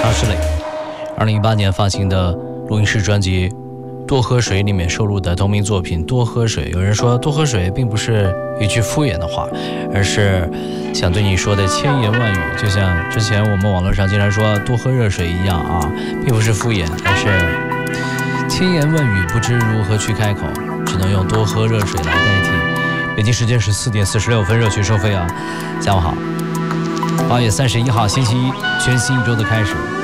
他是磊2018年发行的录音室专辑《多喝水》里面收录的同名作品《多喝水》。有人说多喝水并不是一句敷衍的话，而是想对你说的千言万语，就像之前我们网络上经常说多喝热水一样啊，并不是敷衍，而是千言万语不知如何去开口，只能用多喝热水来代替。北京时间14点46分，热曲收费啊。下午好，8月31号星期一，全新一周的开始。